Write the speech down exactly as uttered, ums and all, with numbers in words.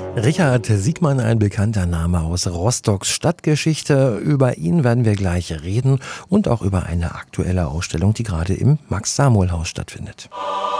Richard Siegmann, ein bekannter Name aus Rostocks Stadtgeschichte. Über ihn werden wir gleich reden und auch über eine aktuelle Ausstellung, die gerade im Max-Samuel-Haus stattfindet.